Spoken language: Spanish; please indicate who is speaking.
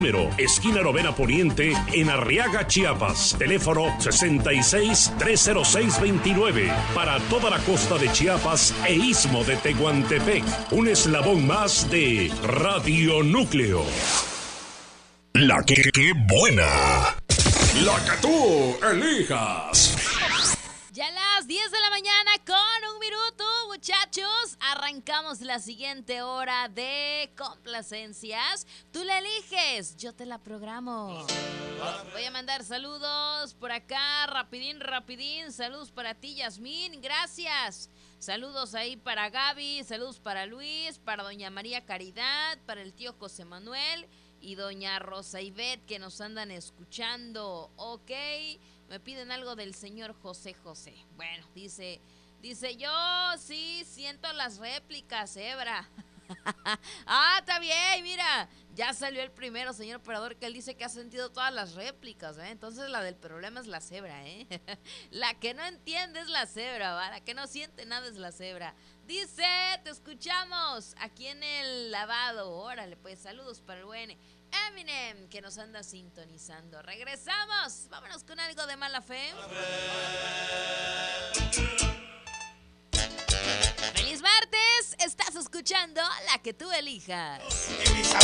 Speaker 1: Esquina Novena Poniente, en Arriaga, Chiapas. Teléfono 66-306-29. Para toda la costa de Chiapas e Istmo de Tehuantepec. Un eslabón más de Radio Núcleo. La que buena. La que tú elijas.
Speaker 2: Ya a las 10 de la mañana con un minuto, muchachos. Arrancamos la siguiente hora de complacencias. Tú la eliges, yo te la programo. Voy a mandar saludos por acá, rapidín. Saludos para ti, Yasmín, gracias. Saludos ahí para Gaby, saludos para Luis, para doña María Caridad, para el tío José Manuel y doña Rosa Ivette que nos andan escuchando. Ok. Me piden algo del señor José José. Bueno, dice yo sí siento las réplicas, Ebra. Está bien, mira. Ya salió el primero, señor operador, que él dice que ha sentido todas las réplicas, ¿eh? Entonces la del problema es la cebra, ¿eh? La que no entiende es la cebra, ¿va? La que no siente nada es la cebra. Dice, te escuchamos aquí en el lavado. Órale, pues, saludos para el buen Eminem, que nos anda sintonizando. Regresamos, vámonos con algo de mala fe. ¡Feliz martes! Estás escuchando La que tú elijas.